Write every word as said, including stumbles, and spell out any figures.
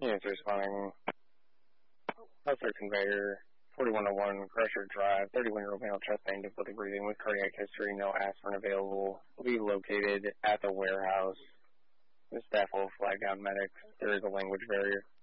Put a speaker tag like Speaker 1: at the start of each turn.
Speaker 1: Units responding. Hustler conveyor, forty-one oh one, Crusher Drive, thirty-one-year-old male, chest pain, difficulty breathing with cardiac history, no aspirin available. Will be located at the warehouse. The staff will flag down medics. There is a language barrier.